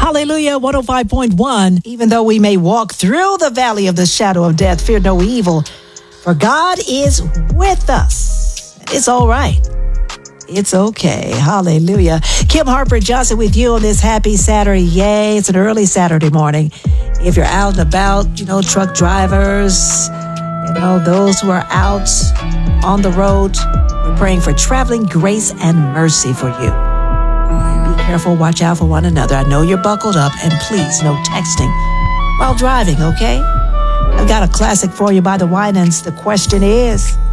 Hallelujah, 105.1. Even though we may walk through the valley of the shadow of death, fear no evil, for God is with us. It's all right. It's okay. Hallelujah. Kim Harper Johnson with you on this happy Saturday. Yay. It's an early Saturday morning. If you're out and about, truck drivers, those who are out on the road, we're praying for traveling grace and mercy for you. Be careful. Watch out for one another. I know you're buckled up, and please, no texting while driving, okay? I've got a classic for you by the Winans. The question is,